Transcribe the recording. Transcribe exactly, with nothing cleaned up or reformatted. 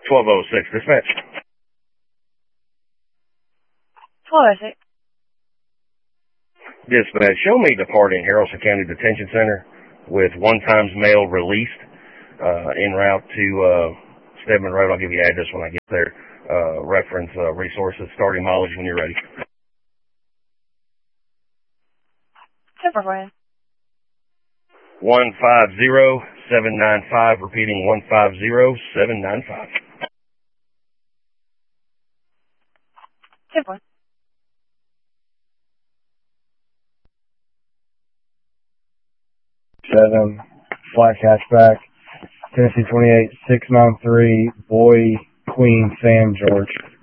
twelve oh six, dispatch. twelve oh six. Dispatch, show me departing Haralson County Detention Center with one times mail released uh, en route to uh, Stedman Road. I'll give you the address when I get there. Uh, reference uh, resources, starting mileage when you're ready. Super friend. one five zero seven nine five, repeating one five zero seven nine five. Super. Seven, black hatchback, Tennessee twenty-eight, six nine three, boy, Queen, Sam, George.